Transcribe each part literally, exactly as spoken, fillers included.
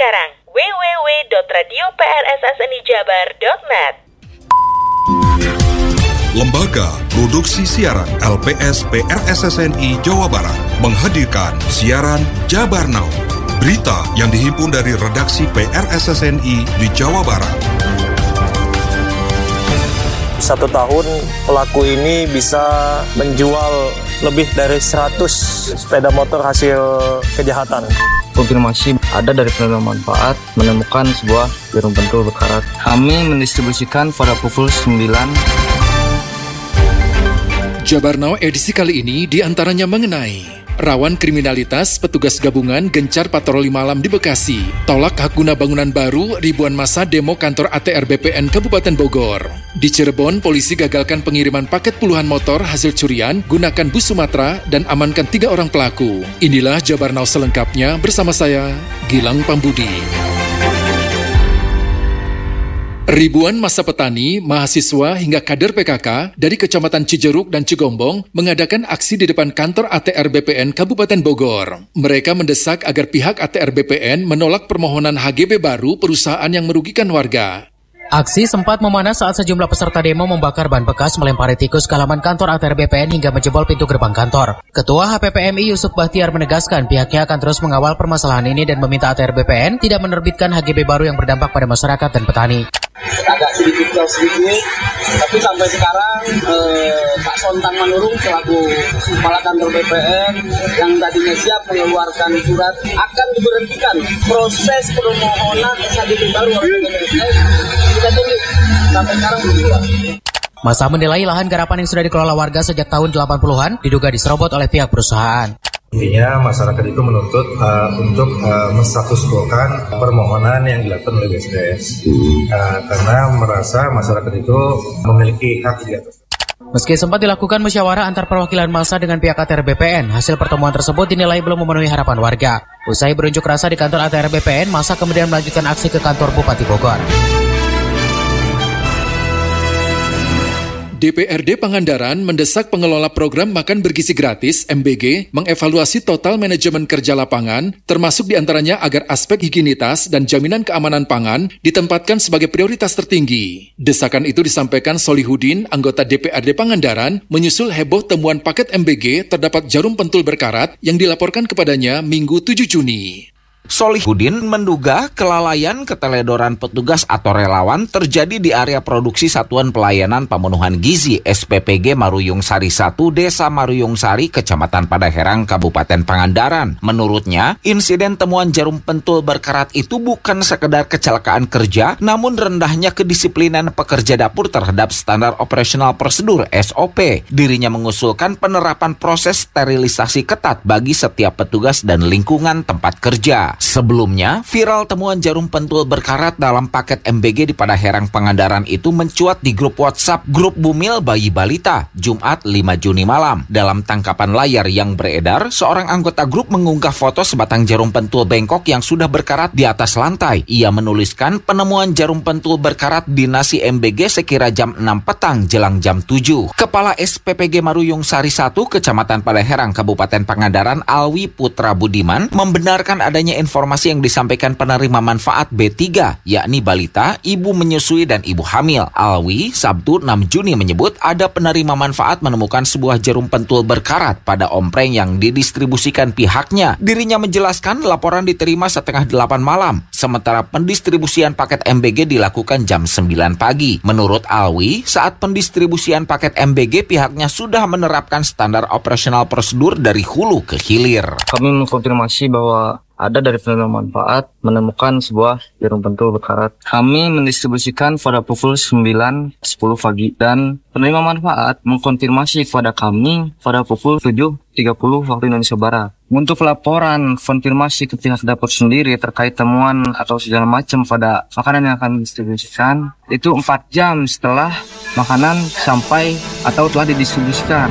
sekarang w w w dot radio p r s s n i jabar dot net. Lembaga Produksi Siaran L P S P R S S N I Jawa Barat menghadirkan siaran Jabar Now. Berita yang dihimpun dari redaksi P R S S N I di Jawa Barat. Satu tahun pelaku ini bisa menjual lebih dari seratus sepeda motor hasil kejahatan. Konfirmasi ada dari penerima manfaat menemukan sebuah jarum pentul berkarat. Kami mendistribusikan pada pukul sembilan. Jabar Now edisi kali ini diantaranya mengenai rawan kriminalitas, petugas gabungan gencar patroli malam di Bekasi. Tolak hak guna bangunan baru, ribuan massa demo kantor A T R B P N Kabupaten Bogor. Di Cirebon, polisi gagalkan pengiriman paket puluhan motor hasil curian, gunakan bus Sumatera, dan amankan tiga orang pelaku. Inilah Jabar Now selengkapnya bersama saya, Gilang Pambudi. Ribuan massa petani, mahasiswa hingga kader P K K dari Kecamatan Cijeruk dan Cigombong mengadakan aksi di depan kantor A T R B P N Kabupaten Bogor. Mereka mendesak agar pihak A T R B P N menolak permohonan H G B baru perusahaan yang merugikan warga. Aksi sempat memanas saat sejumlah peserta demo membakar ban bekas, melempari tikus ke halaman kantor A T R B P N hingga menjebol pintu gerbang kantor. Ketua H P P M I Yusuf Bahtiar menegaskan pihaknya akan terus mengawal permasalahan ini dan meminta A T R B P N tidak menerbitkan H G B baru yang berdampak pada masyarakat dan petani. Agak sedikit jauh sedikit, tapi sampai sekarang eh, Pak Sontang Manurung selaku Kepala Kantor B P N yang tadinya siap mengeluarkan surat akan diberhentikan proses permohonan S H G B baru oleh B P N. Kita tunggu sampai sekarang belum. Masa menilai lahan garapan yang sudah dikelola warga sejak tahun delapan puluhan diduga diserobot oleh pihak perusahaan. Intinya masyarakat itu menuntut uh, untuk uh, menstatuskuokan permohonan yang dilakukan oleh B S D S uh, karena merasa masyarakat itu memiliki hak di atas. Meski sempat dilakukan musyawarah antar perwakilan massa dengan pihak A T R B P N, hasil pertemuan tersebut dinilai belum memenuhi harapan warga. Usai berunjuk rasa di kantor A T R B P N, massa kemudian melanjutkan aksi ke kantor Bupati Bogor. D P R D Pangandaran mendesak pengelola program makan bergizi gratis M B G mengevaluasi total manajemen kerja lapangan, termasuk diantaranya agar aspek higienitas dan jaminan keamanan pangan ditempatkan sebagai prioritas tertinggi. Desakan itu disampaikan Solihudin, anggota D P R D Pangandaran, menyusul heboh temuan paket M B G terdapat jarum pentul berkarat yang dilaporkan kepadanya Minggu tujuh Juni. Solihudin menduga kelalaian keteledoran petugas atau relawan terjadi di area produksi Satuan Pelayanan Pemenuhan Gizi S P P G Maruyung Sari satu, Desa Maruyung Sari, Kecamatan Padaherang, Kabupaten Pangandaran. Menurutnya, insiden temuan jarum pentul berkarat itu bukan sekedar kecelakaan kerja, namun rendahnya kedisiplinan pekerja dapur terhadap standar operasional prosedur S O P. Dirinya mengusulkan penerapan proses sterilisasi ketat bagi setiap petugas dan lingkungan tempat kerja. Sebelumnya, viral temuan jarum pentul berkarat dalam paket M B G di Padaherang Pangandaran itu mencuat di grup WhatsApp Grup Bumil Bayi Balita, Jumat lima Juni malam. Dalam tangkapan layar yang beredar, seorang anggota grup mengunggah foto sebatang jarum pentul bengkok yang sudah berkarat di atas lantai. Ia menuliskan penemuan jarum pentul berkarat di nasi M B G sekira jam enam petang jelang jam tujuh. Kepala S P P G Maruyung Sari satu, Kecamatan Padaherang, Kabupaten Pangandaran, Alwi Putra Budiman, membenarkan adanya informasi yang disampaikan penerima manfaat B tiga, yakni balita, ibu menyusui, dan ibu hamil. Alwi, Sabtu enam Juni menyebut ada penerima manfaat menemukan sebuah jarum pentul berkarat pada ompreng yang didistribusikan pihaknya. Dirinya menjelaskan laporan diterima setengah delapan malam, sementara pendistribusian paket M B G dilakukan jam sembilan pagi. Menurut Alwi, saat pendistribusian paket M B G pihaknya sudah menerapkan standar operasional prosedur dari hulu ke hilir. Kami mengkonfirmasi bahwa ada dari penerima manfaat menemukan sebuah jarum pentul berkarat. Kami mendistribusikan pada pukul sembilan sepuluh pagi dan penerima manfaat mengkonfirmasi kepada kami pada pukul tujuh tiga puluh waktu Indonesia Barat. Untuk laporan konfirmasi ke pihak dapur sendiri terkait temuan atau segala macam pada makanan yang akan didistribusikan itu empat jam setelah makanan sampai atau telah didistribusikan.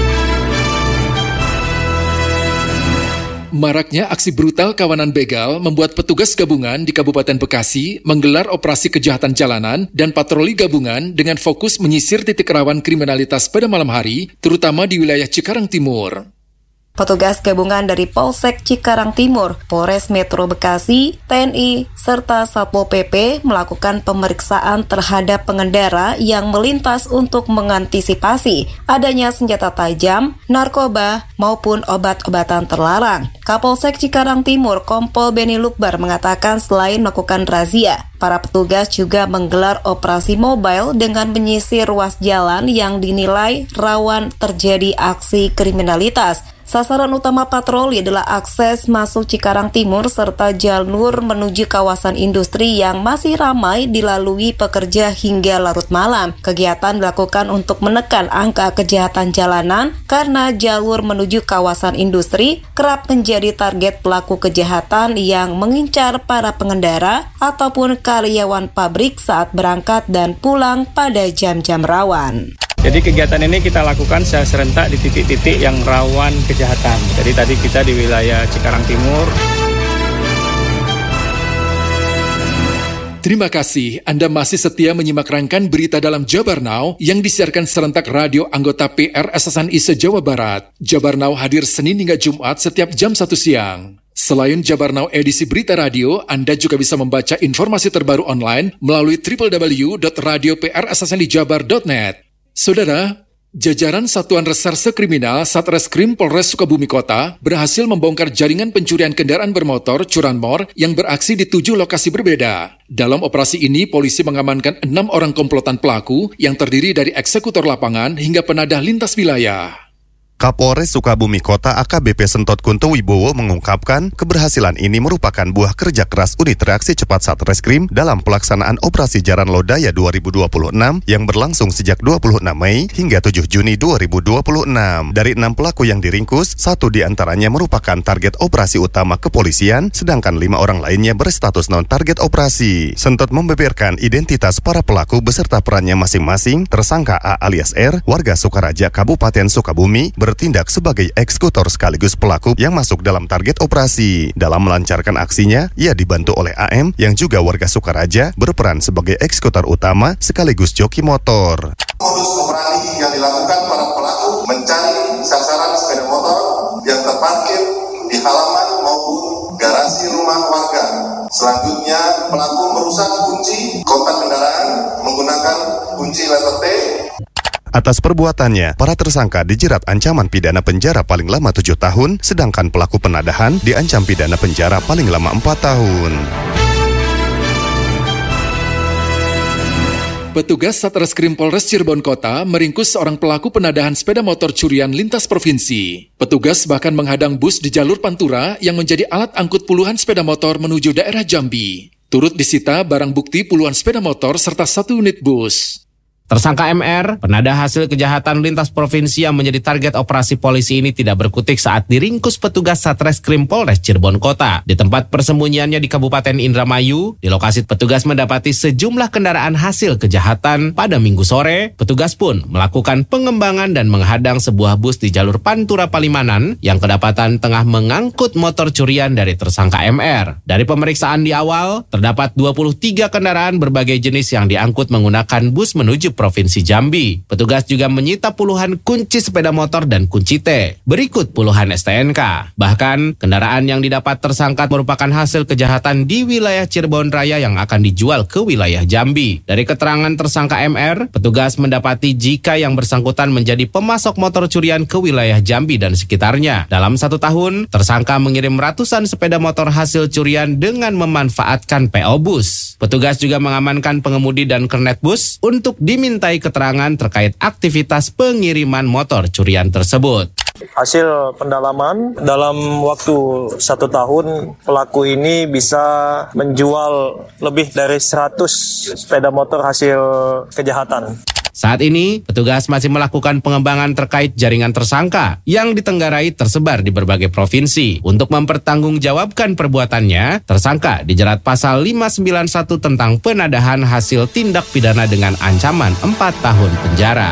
Maraknya aksi brutal kawanan begal membuat petugas gabungan di Kabupaten Bekasi menggelar operasi kejahatan jalanan dan patroli gabungan dengan fokus menyisir titik rawan kriminalitas pada malam hari, terutama di wilayah Cikarang Timur. Petugas gabungan dari Polsek Cikarang Timur, Polres Metro Bekasi, T N I, serta Satpol P P melakukan pemeriksaan terhadap pengendara yang melintas untuk mengantisipasi adanya senjata tajam, narkoba, maupun obat-obatan terlarang. Kapolsek Cikarang Timur, Kompol Beni Lukbar mengatakan selain melakukan razia, para petugas juga menggelar operasi mobile dengan menyisir ruas jalan yang dinilai rawan terjadi aksi kriminalitas. Sasaran utama patroli adalah akses masuk Cikarang Timur serta jalur menuju kawasan industri yang masih ramai dilalui pekerja hingga larut malam. Kegiatan dilakukan untuk menekan angka kejahatan jalanan karena jalur menuju kawasan industri kerap menjadi target pelaku kejahatan yang mengincar para pengendara ataupun karyawan pabrik saat berangkat dan pulang pada jam-jam rawan. Jadi kegiatan ini kita lakukan secara serentak di titik-titik yang rawan kejahatan. Jadi tadi kita di wilayah Cikarang Timur. Terima kasih Anda masih setia menyimak rangkaian berita dalam Jabar Now yang disiarkan serentak radio anggota P R S S N I se-Jawa Barat. Jabar Now hadir Senin hingga Jumat setiap jam satu siang. Selain Jabar Now edisi berita radio, Anda juga bisa membaca informasi terbaru online melalui w w w dot radio p r s s n i jabar dot net. Saudara, jajaran Satuan Reserse Kriminal Satreskrim Polres Sukabumi Kota berhasil membongkar jaringan pencurian kendaraan bermotor curanmor yang beraksi di tujuh lokasi berbeda. Dalam operasi ini, polisi mengamankan enam orang komplotan pelaku yang terdiri dari eksekutor lapangan hingga penadah lintas wilayah. Kapolres Sukabumi Kota A K B P Sentot Kunto Wibowo mengungkapkan keberhasilan ini merupakan buah kerja keras unit reaksi cepat Satreskrim dalam pelaksanaan operasi Jaran Lodaya dua ribu dua puluh enam yang berlangsung sejak dua puluh enam Mei hingga tujuh Juni dua ribu dua puluh enam. Dari enam pelaku yang diringkus, satu diantaranya merupakan target operasi utama kepolisian, sedangkan lima orang lainnya berstatus non-target operasi. Sentot membeberkan identitas para pelaku beserta perannya masing-masing. Tersangka A alias R, warga Sukaraja, Kabupaten Sukabumi, bertindak sebagai eksekutor sekaligus pelaku yang masuk dalam target operasi. Dalam melancarkan aksinya, ia dibantu oleh A M yang juga warga Sukaraja berperan sebagai eksekutor utama sekaligus joki motor. Modus operandi yang dilakukan para pelaku mencari sasaran sepeda motor yang terparkir di halaman maupun garasi rumah warga. Selanjutnya, pelaku merusak kunci kontak kendaraan menggunakan kunci letter T. Atas perbuatannya, para tersangka dijerat ancaman pidana penjara paling lama tujuh tahun, sedangkan pelaku penadahan diancam pidana penjara paling lama empat tahun. Petugas Satreskrim Polres Cirebon Kota meringkus seorang pelaku penadahan sepeda motor curian lintas provinsi. Petugas bahkan menghadang bus di jalur Pantura yang menjadi alat angkut puluhan sepeda motor menuju daerah Jambi. Turut disita barang bukti puluhan sepeda motor serta satu unit bus. Tersangka M R, penadah hasil kejahatan lintas provinsi yang menjadi target operasi polisi ini tidak berkutik saat diringkus petugas Satreskrim Polres Cirebon Kota. Di tempat persembunyiannya di Kabupaten Indramayu, di lokasi petugas mendapati sejumlah kendaraan hasil kejahatan. Pada Minggu sore, petugas pun melakukan pengembangan dan menghadang sebuah bus di jalur Pantura Palimanan yang kedapatan tengah mengangkut motor curian dari tersangka M R. Dari pemeriksaan di awal, terdapat dua puluh tiga kendaraan berbagai jenis yang diangkut menggunakan bus menuju Provinsi Jambi. Petugas juga menyita puluhan kunci sepeda motor dan kunci T. Berikut puluhan S T N K. Bahkan, kendaraan yang didapat tersangka merupakan hasil kejahatan di wilayah Cirebon Raya yang akan dijual ke wilayah Jambi. Dari keterangan tersangka M R, petugas mendapati jika yang bersangkutan menjadi pemasok motor curian ke wilayah Jambi dan sekitarnya. Dalam satu tahun, tersangka mengirim ratusan sepeda motor hasil curian dengan memanfaatkan P O bus. Petugas juga mengamankan pengemudi dan kernet bus untuk diminta mintai keterangan terkait aktivitas pengiriman motor curian tersebut. Hasil pendalaman, dalam waktu satu tahun pelaku ini bisa menjual lebih dari seratus sepeda motor hasil kejahatan. Saat ini, petugas masih melakukan pengembangan terkait jaringan tersangka yang ditenggarai tersebar di berbagai provinsi. Untuk mempertanggungjawabkan perbuatannya, tersangka dijerat pasal lima sembilan satu tentang penadahan hasil tindak pidana dengan ancaman empat tahun penjara.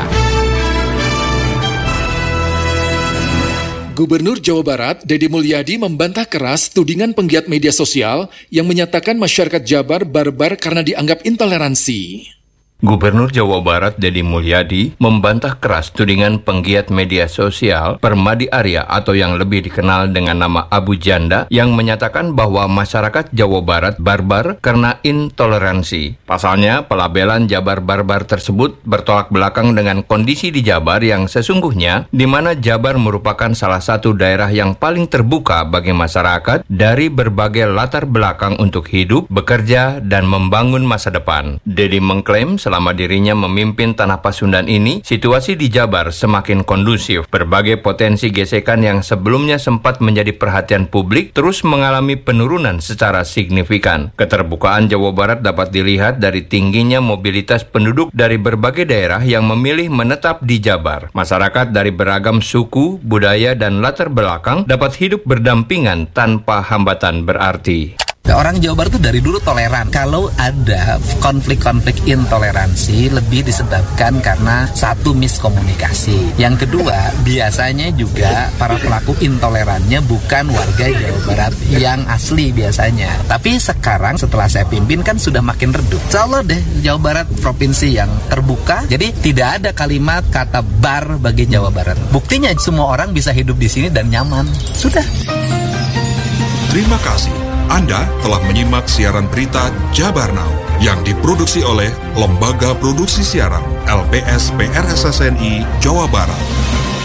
Gubernur Jawa Barat, Deddy Mulyadi membantah keras tudingan penggiat media sosial yang menyatakan masyarakat Jabar barbar karena dianggap intoleransi. Gubernur Jawa Barat Deddy Mulyadi membantah keras tudingan penggiat media sosial Permadi Arya atau yang lebih dikenal dengan nama Abu Janda yang menyatakan bahwa masyarakat Jawa Barat barbar karena intoleransi. Pasalnya, pelabelan Jabar barbar tersebut bertolak belakang dengan kondisi di Jabar yang sesungguhnya di mana Jabar merupakan salah satu daerah yang paling terbuka bagi masyarakat dari berbagai latar belakang untuk hidup, bekerja, dan membangun masa depan. Deddy mengklaim selama dirinya memimpin Tanah Pasundan ini, situasi di Jabar semakin kondusif. Berbagai potensi gesekan yang sebelumnya sempat menjadi perhatian publik terus mengalami penurunan secara signifikan. Keterbukaan Jawa Barat dapat dilihat dari tingginya mobilitas penduduk dari berbagai daerah yang memilih menetap di Jabar. Masyarakat dari beragam suku, budaya, dan latar belakang dapat hidup berdampingan tanpa hambatan berarti. Orang Jawa Barat itu dari dulu toleran. Kalau ada konflik-konflik intoleransi lebih disebabkan karena satu miskomunikasi. Yang kedua, biasanya juga para pelaku intolerannya bukan warga Jawa Barat yang asli biasanya. Tapi sekarang setelah saya pimpin kan sudah makin redup. Insya Allah deh Jawa Barat provinsi yang terbuka. Jadi tidak ada kalimat kata bar bagi Jawa Barat. Buktinya semua orang bisa hidup di sini dan nyaman. Sudah. Terima kasih. Anda telah menyimak siaran berita Jabar Now yang diproduksi oleh Lembaga Produksi Siaran L P S P R S S N I Jawa Barat.